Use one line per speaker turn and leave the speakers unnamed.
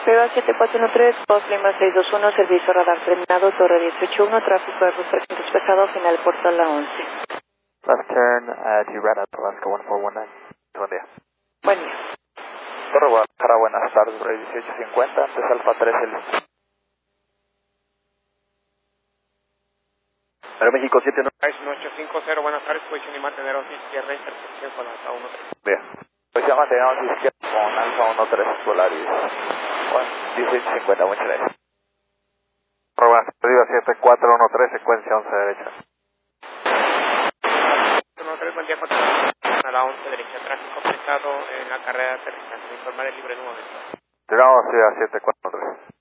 Prueba 7413, Post Lima 621, servicio radar terminado, Torre 181, tráfico de Airbus 300 pesado, final Puerto La 11.
Left turn to Radar, Alaska 1419. Buen día.
Buen día.
Torre Guadalajara, buenas tardes, Ray 1850, antes Alfa 13 listo. Aeroméxico
1850, buenas tardes, posición y manteneros izquierda, intersección con Alfa 13.
Bien. Posición manteneros izquierda con Alfa 13 Polaris. Bueno, 1850, muchas gracias. Torre buenas tardes, 7413, secuencia 11 derecha.
13, buen día, a la 11 derecha, tráfico pesado en la carrera de aterrizaje, informa del libre nuevo.
Llegamos a 7413.